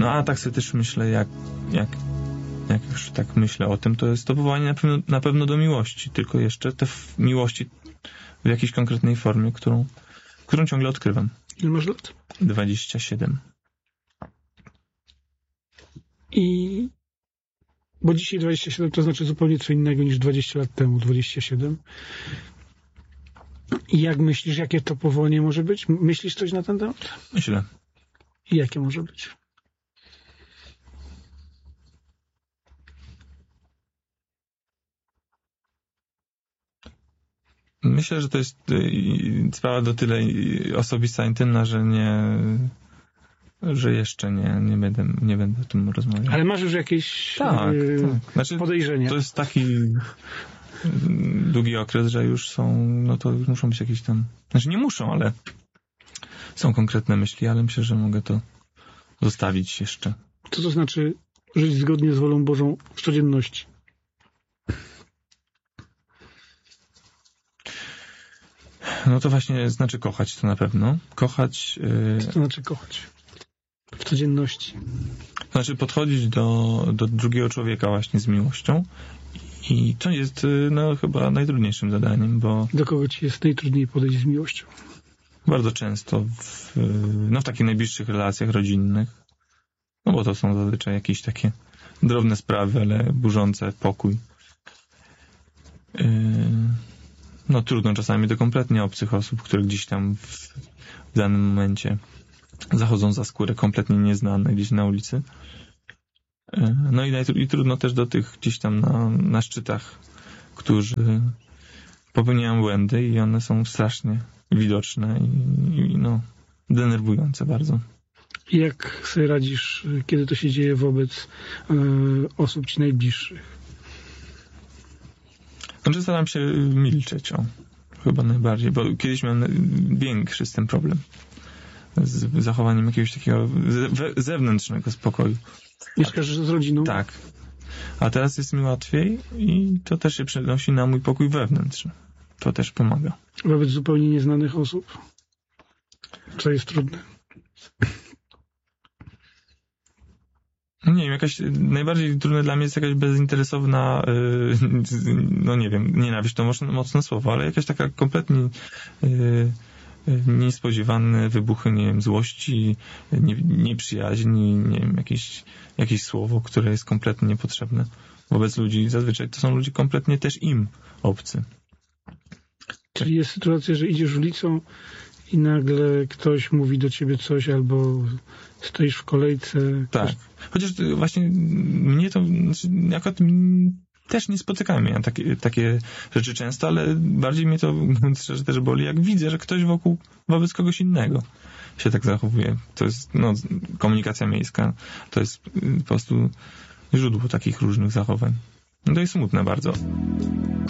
No a tak sobie też myślę, jak już tak myślę o tym, to jest to powołanie na pewno do miłości, tylko jeszcze te miłości w jakiejś konkretnej formie, którą ciągle odkrywam. Ile masz lat? 27. Bo dzisiaj 27 to znaczy zupełnie co innego niż 20 lat temu, 27. I jak myślisz, jakie to powołanie może być? Myślisz coś na ten temat? Myślę. I jakie może być? Myślę, że to jest sprawa do tyle osobista, intymna, że jeszcze nie będę o tym rozmawiał. Ale masz już jakieś tak. Znaczy, podejrzenia? To jest taki długi okres, że już są, no to już muszą być jakieś tam, znaczy nie muszą, ale są konkretne myśli, ale myślę, że mogę to zostawić jeszcze. Co to znaczy żyć zgodnie z wolą Bożą w codzienności? No to właśnie znaczy kochać, to na pewno. Kochać... Co to znaczy kochać? W codzienności. To znaczy podchodzić do drugiego człowieka właśnie z miłością i to jest no chyba najtrudniejszym zadaniem, bo... Do kogo ci jest najtrudniej podejść z miłością? Bardzo często w takich najbliższych relacjach rodzinnych, no bo to są zazwyczaj jakieś takie drobne sprawy, ale burzące pokój. No trudno czasami do kompletnie obcych osób, które gdzieś tam w danym momencie zachodzą za skórę, kompletnie nieznane gdzieś na ulicy. No i trudno też do tych gdzieś tam na szczytach, którzy popełniają błędy i one są strasznie widoczne i no denerwujące bardzo. Jak sobie radzisz, kiedy to się dzieje wobec osób ci najbliższych? Znaczy staram się milczeć, chyba najbardziej, bo kiedyś miałem większy z tym problem. Z zachowaniem jakiegoś takiego zewnętrznego spokoju. Mieszkasz z rodziną? Tak. A teraz jest mi łatwiej i to też się przenosi na mój pokój wewnętrzny. To też pomaga. Wobec zupełnie nieznanych osób? Co jest trudne? Nie wiem, najbardziej trudne dla mnie jest jakaś bezinteresowna, no nie wiem, nienawiść to mocne słowo, ale jakaś taka kompletnie niespodziewane wybuchy, nie wiem, złości, nieprzyjaźni, nie wiem, jakieś słowo, które jest kompletnie niepotrzebne wobec ludzi. Zazwyczaj to są ludzie kompletnie też im obcy. Czyli jest sytuacja, że idziesz ulicą i nagle ktoś mówi do ciebie coś, albo stoisz w kolejce. Tak. Chociaż właśnie mnie to, akurat też nie spotykałem ja takie rzeczy często, ale bardziej mnie to, mówiąc szczerze, też boli, jak widzę, że ktoś wobec kogoś innego się tak zachowuje. To jest, komunikacja miejska, to jest po prostu źródło takich różnych zachowań. No to jest smutne bardzo.